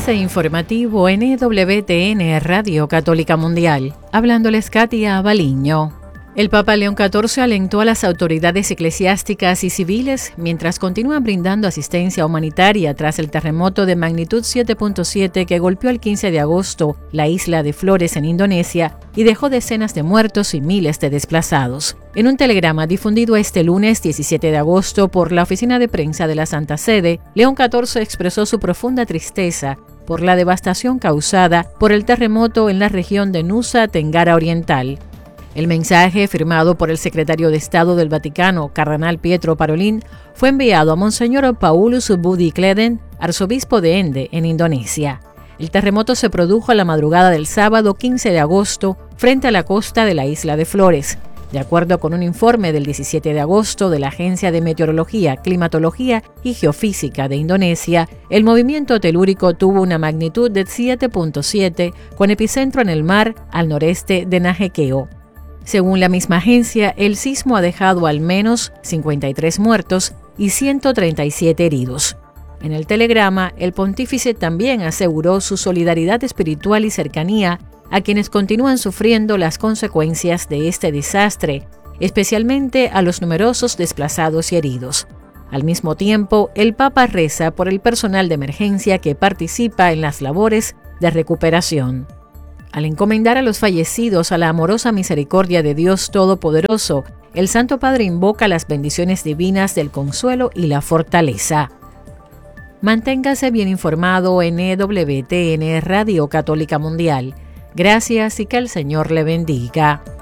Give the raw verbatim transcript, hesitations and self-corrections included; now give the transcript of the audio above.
Avance informativo en E W T N Radio Católica Mundial. Hablándoles Katia Baliño. El Papa León catorce alentó a las autoridades eclesiásticas y civiles mientras continúan brindando asistencia humanitaria tras el terremoto de magnitud siete punto siete que golpeó el quince de agosto la isla de Flores en Indonesia y dejó decenas de muertos y miles de desplazados. En un telegrama difundido este lunes diecisiete de agosto por la oficina de prensa de la Santa Sede, León catorce expresó su profunda tristeza por la devastación causada por el terremoto en la región de Nusa Tenggara Oriental. El mensaje, firmado por el secretario de Estado del Vaticano, cardenal Pietro Parolin, fue enviado a Monseñor Paulus Budi Kleden, arzobispo de Ende, en Indonesia. El terremoto se produjo a la madrugada del sábado quince de agosto frente a la costa de la isla de Flores. De acuerdo con un informe del diecisiete de agosto de la Agencia de Meteorología, Climatología y Geofísica de Indonesia, el movimiento telúrico tuvo una magnitud de siete punto siete con epicentro en el mar al noreste de Najekeo. Según la misma agencia, el sismo ha dejado al menos cincuenta y tres muertos y ciento treinta y siete heridos. En el telegrama, el pontífice también aseguró su solidaridad espiritual y cercanía a quienes continúan sufriendo las consecuencias de este desastre, especialmente a los numerosos desplazados y heridos. Al mismo tiempo, el Papa reza por el personal de emergencia que participa en las labores de recuperación. Al encomendar a los fallecidos a la amorosa misericordia de Dios Todopoderoso, el Santo Padre invoca las bendiciones divinas del consuelo y la fortaleza. Manténgase bien informado en E W T N Radio Católica Mundial. Gracias y que el Señor le bendiga.